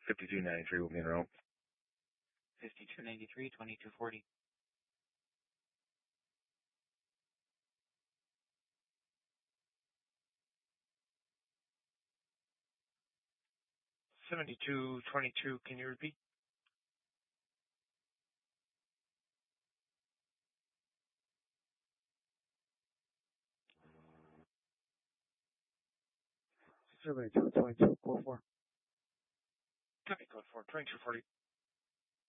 5293 will be in route. 5293, 2240. $72.22, can you repeat? $72.22, code 4. Copy, code 4, 2240.